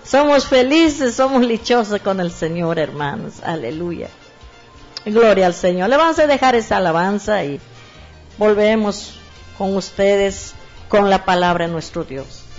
Somos felices, somos dichosos con el Señor, hermanos. Aleluya. Gloria al Señor. Le vamos a dejar esa alabanza y volvemos con ustedes con la palabra de nuestro Dios.